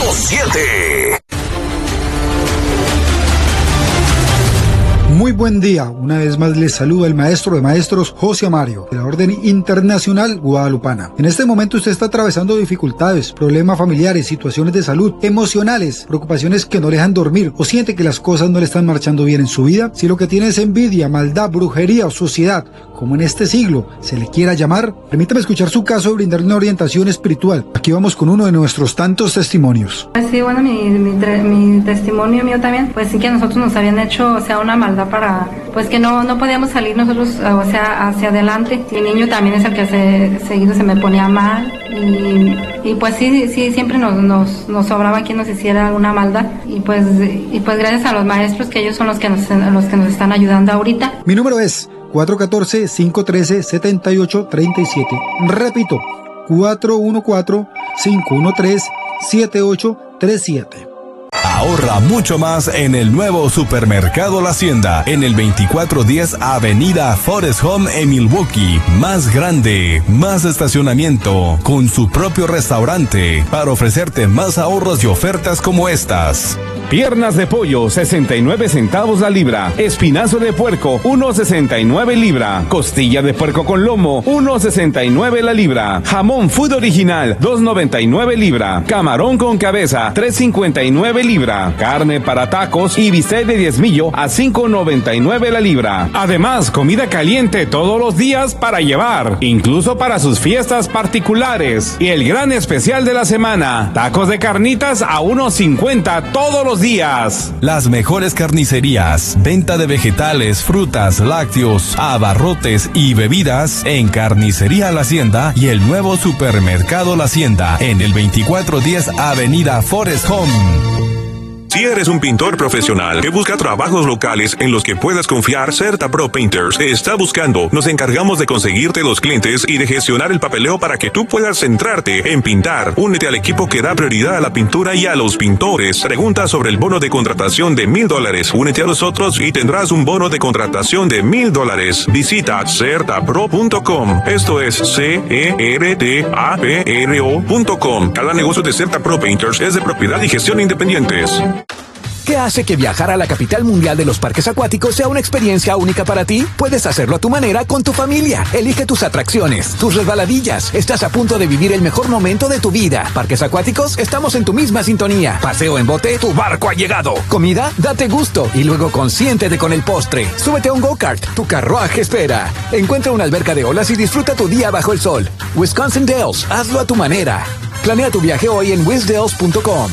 100.7. Muy buen día, una vez más les saluda el maestro de maestros José Amario, de la Orden Internacional Guadalupana. En este momento usted está atravesando dificultades, problemas familiares, situaciones de salud, emocionales, preocupaciones que no le dejan dormir o siente que las cosas no le están marchando bien en su vida. Si lo que tiene es envidia, maldad, brujería o suciedad, como en este siglo se le quiera llamar, permítame escuchar su caso y brindarle una orientación espiritual. Aquí vamos con uno de nuestros tantos testimonios. Sí, bueno, mi testimonio mío también, pues sí que a nosotros nos habían hecho, una maldad para, pues que no podíamos salir nosotros, hacia adelante. Mi niño también es el que seguido se me ponía mal y pues sí, siempre nos sobraba quien nos hiciera una maldad y pues gracias a los maestros, que ellos son los que nos están ayudando ahorita. Mi número es 414-513-7837. Repito, 414-513-7837. Ahorra mucho más en el nuevo Supermercado La Hacienda, en el 2410 Avenida Forest Home en Milwaukee. Más grande, más estacionamiento, con su propio restaurante, para ofrecerte más ahorros y ofertas como estas. Piernas de pollo, 69 centavos la libra. Espinazo de puerco, 1.69 libra. Costilla de puerco con lomo, 1.69 la libra. Jamón food original, 2.99 libra. Camarón con cabeza, 3.59 libra. Carne para tacos y bistec de diezmillo a 5.99 la libra. Además, comida caliente todos los días para llevar, incluso para sus fiestas particulares. Y el gran especial de la semana, tacos de carnitas a 1.50 todos los días. Las mejores carnicerías, venta de vegetales, frutas, lácteos, abarrotes y bebidas en Carnicería La Hacienda y el nuevo Supermercado La Hacienda en el 2410 Avenida Forest Home. Si eres un pintor profesional que busca trabajos locales en los que puedas confiar, Certa Pro Painters te está buscando. Nos encargamos de conseguirte los clientes y de gestionar el papeleo para que tú puedas centrarte en pintar. Únete al equipo que da prioridad a la pintura y a los pintores. Pregunta sobre el bono de contratación de $1,000. Únete a nosotros y tendrás un bono de contratación de $1,000. Visita certapro.com. Esto es CERTAPRO.com. Cada negocio de Certa Pro Painters es de propiedad y gestión independientes. ¿Qué hace que viajar a la capital mundial de los parques acuáticos sea una experiencia única para ti? Puedes hacerlo a tu manera con tu familia. Elige tus atracciones, tus resbaladillas. Estás a punto de vivir el mejor momento de tu vida. Parques acuáticos, estamos en tu misma sintonía. Paseo en bote, tu barco ha llegado. Comida, date gusto y luego consiéntete con el postre. Súbete a un go-kart, tu carruaje espera. Encuentra una alberca de olas y disfruta tu día bajo el sol. Wisconsin Dells, hazlo a tu manera. Planea tu viaje hoy en wisdells.com.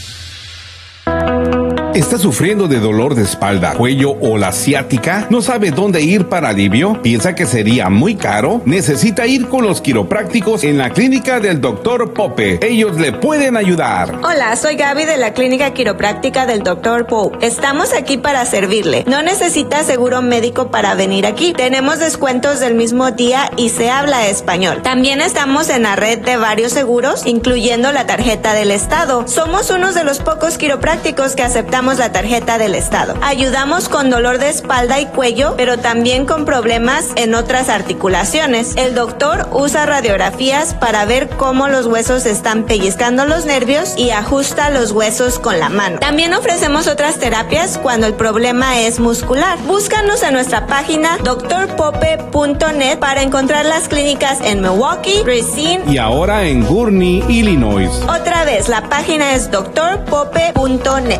¿Estás sufriendo de dolor de espalda, cuello o la ciática? ¿No sabe dónde ir para alivio? ¿Piensa que sería muy caro? Necesita ir con los quiroprácticos en la clínica del Dr. Pope. Ellos le pueden ayudar. Hola, soy Gaby de la clínica quiropráctica del Dr. Pope. Estamos aquí para servirle. No necesita seguro médico para venir aquí. Tenemos descuentos del mismo día y se habla español. También estamos en la red de varios seguros, incluyendo la tarjeta del Estado. Somos unos de los pocos quiroprácticos que aceptamos la tarjeta del Estado. Ayudamos con dolor de espalda y cuello, pero también con problemas en otras articulaciones. El doctor usa radiografías para ver cómo los huesos están pellizcando los nervios y ajusta los huesos con la mano. También ofrecemos otras terapias cuando el problema es muscular. Búscanos en nuestra página drpope.net para encontrar las clínicas en Milwaukee, Racine y ahora en Gurnee, Illinois. Otra vez, la página es drpope.net.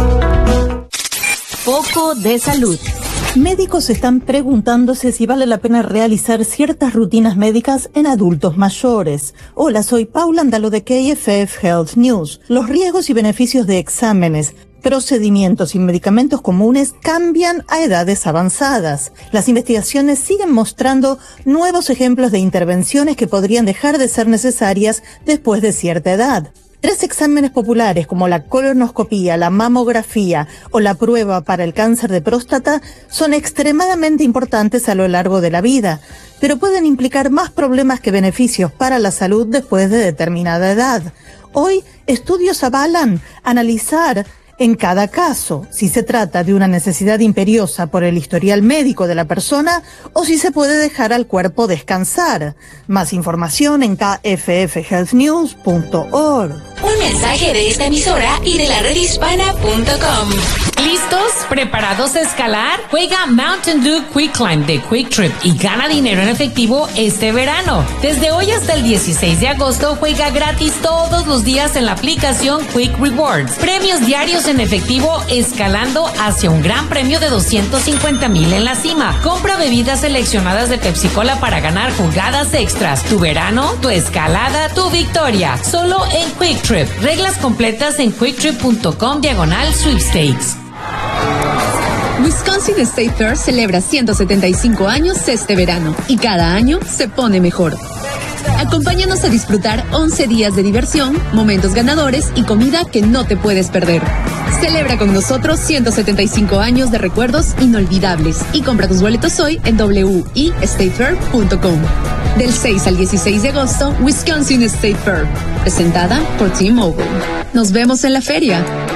Foco de salud. Médicos están preguntándose si vale la pena realizar ciertas rutinas médicas en adultos mayores. Hola, soy Paula Andalo de KFF Health News. Los riesgos y beneficios de exámenes, procedimientos y medicamentos comunes cambian a edades avanzadas. Las investigaciones siguen mostrando nuevos ejemplos de intervenciones que podrían dejar de ser necesarias después de cierta edad. 3 exámenes populares como la colonoscopía, la mamografía o la prueba para el cáncer de próstata son extremadamente importantes a lo largo de la vida, pero pueden implicar más problemas que beneficios para la salud después de determinada edad. Hoy, estudios avalan analizar En cada caso, si se trata de una necesidad imperiosa por el historial médico de la persona o si se puede dejar al cuerpo descansar. Más información en kffhealthnews.org. Un mensaje de esta emisora y de la redhispana.com. ¿Listos? ¿Preparados a escalar? Juega Mountain Dew Quick Climb de Quick Trip y gana dinero en efectivo este verano. Desde hoy hasta el 16 de agosto juega gratis todos los días en la aplicación Quick Rewards. Premios diarios en efectivo escalando hacia un gran premio de 250,000 en la cima. Compra bebidas seleccionadas de Pepsi Cola para ganar jugadas extras. Tu verano, tu escalada, tu victoria. Solo en Quick Trip. Reglas completas en quicktrip.com/sweepstakes. Wisconsin State Fair celebra 175 años este verano y cada año se pone mejor. Acompáñanos a disfrutar 11 días de diversión, momentos ganadores y comida que no te puedes perder. Celebra con nosotros 175 años de recuerdos inolvidables y compra tus boletos hoy en wistatefair.com. Del 6 al 16 de agosto, Wisconsin State Fair, presentada por T-Mobile. Nos vemos en la feria.